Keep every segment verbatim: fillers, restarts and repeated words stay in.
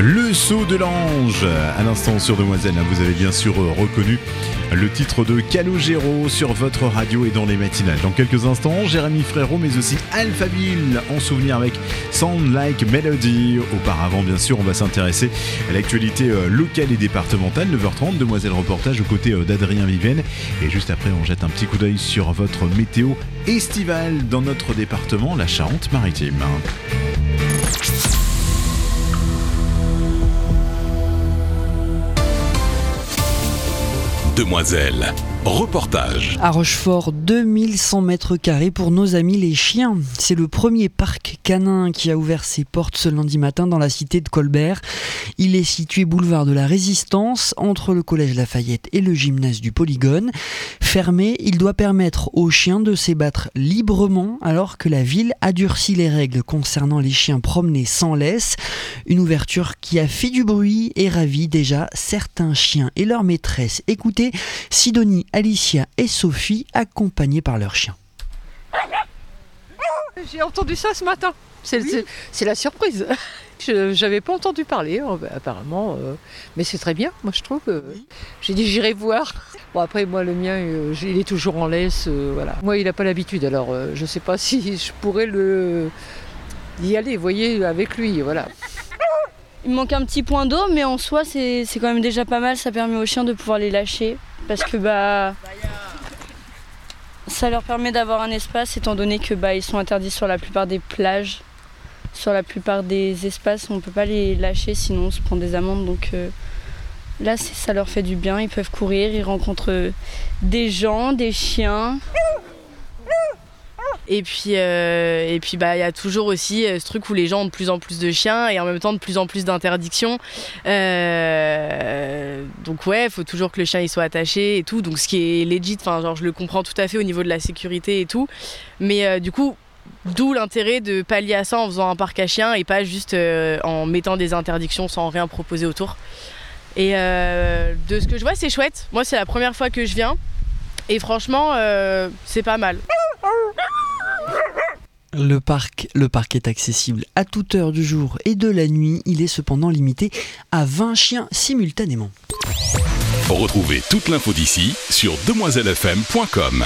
Le saut de l'ange. À l'instant sur Demoiselle, vous avez bien sûr reconnu le titre de Calogero sur votre radio et dans les matinales. Dans quelques instants, Jérémy Frérot, mais aussi Alphaville en souvenir avec Sound Like Melody. Auparavant, bien sûr, on va s'intéresser à l'actualité locale et départementale. neuf heures trente, Demoiselle reportage aux côtés d'Adrien Viven. Et juste après, on jette un petit coup d'œil sur votre météo estivale dans notre département, la Charente-Maritime. Demoiselle, reportage. À Rochefort, deux mille cent mètres carrés pour nos amis les chiens. C'est le premier parc canin qui a ouvert ses portes ce lundi matin dans la cité de Colbert. Il est situé boulevard de la Résistance, entre le collège Lafayette et le gymnase du Polygone. Fermé, il doit permettre aux chiens de s'ébattre librement alors que la ville a durci les règles concernant les chiens promenés sans laisse. Une ouverture qui a fait du bruit et ravit déjà certains chiens et leurs maîtresses. Écoutez, Sidonie, Alicia et Sophie accompagnées par leurs chiens. J'ai entendu ça ce matin. C'est, oui. c'est, c'est la surprise. Je n'avais pas entendu parler, apparemment. Euh, mais c'est très bien, moi je trouve. Euh, oui. J'ai dit j'irai voir. Bon après moi le mien, euh, il est toujours en laisse. Euh, voilà. Moi il n'a pas l'habitude, alors euh, je ne sais pas si je pourrais le, y aller, vous voyez, avec lui. Voilà. Il manque un petit point d'eau, mais en soi c'est, c'est quand même déjà pas mal. Ça permet aux chiens de pouvoir les lâcher. Parce que bah, ça leur permet d'avoir un espace étant donné que bah, ils sont interdits sur la plupart des plages, sur la plupart des espaces, on ne peut pas les lâcher sinon on se prend des amendes. Donc euh, là c'est, ça leur fait du bien, ils peuvent courir, ils rencontrent des gens, des chiens. Et puis, euh, et puis bah, y a toujours aussi ce truc où les gens ont de plus en plus de chiens et en même temps de plus en plus d'interdictions. Euh, donc ouais, il faut toujours que le chien il soit attaché et tout. Donc ce qui est legit, genre, je le comprends tout à fait au niveau de la sécurité et tout. Mais euh, du coup, d'où l'intérêt de pallier à ça en faisant un parc à chiens et pas juste euh, en mettant des interdictions sans rien proposer autour. Et euh, de ce que je vois, c'est chouette. Moi, c'est la première fois que je viens. Et franchement, euh, c'est pas mal. Le parc, le parc est accessible à toute heure du jour et de la nuit. Il est cependant limité à vingt chiens simultanément. Retrouvez toute l'info d'ici sur demoiselle f m point com.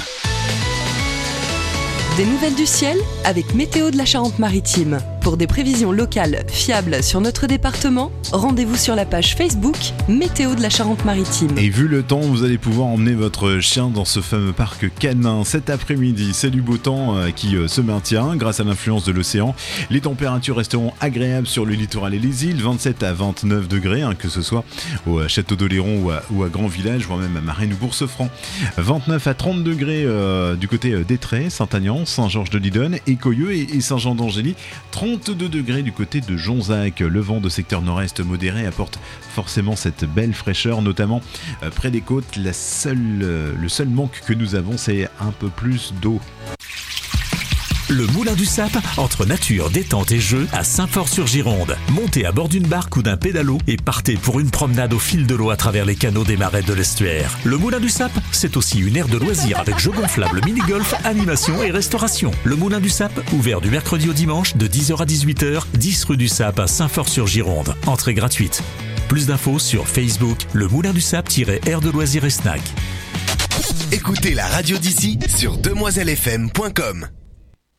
Des nouvelles du ciel avec Météo de la Charente-Maritime. Pour des prévisions locales fiables sur notre département, rendez-vous sur la page Facebook Météo de la Charente-Maritime. Et vu le temps, vous allez pouvoir emmener votre chien dans ce fameux parc canin cet après-midi. C'est du beau temps qui se maintient grâce à l'influence de l'océan. Les températures resteront agréables sur le littoral et les îles, vingt-sept à vingt-neuf degrés, hein, que ce soit au Château d'Oléron ou à, ou à Grand Village, voire même à Marennes ou Bourse-Franc. vingt-neuf à trente degrés euh, du côté d'Étré, Saint-Agnan, Saint-Georges-de-Lidonne, Écoyeux et, et Saint-Jean-d'Angély. trente-deux degrés du côté de Jonzac. Le vent de secteur nord-est modéré apporte forcément cette belle fraîcheur, notamment euh, près des côtes. La seule, euh, le seul manque que nous avons, c'est un peu plus d'eau. Le Moulin du Sap, entre nature, détente et jeu, à Saint-Fort-sur-Gironde. Montez à bord d'une barque ou d'un pédalo et partez pour une promenade au fil de l'eau à travers les canaux des marais de l'estuaire. Le Moulin du Sap, c'est aussi une aire de loisirs avec jeux gonflables, mini-golf, animation et restauration. Le Moulin du Sap, ouvert du mercredi au dimanche de dix heures à dix-huit heures, dix rue du Sap à Saint-Fort-sur-Gironde. Entrée gratuite. Plus d'infos sur Facebook, le Moulin du Sap-aire de loisirs et snack. Écoutez la radio d'ici sur demoiselle f m point com.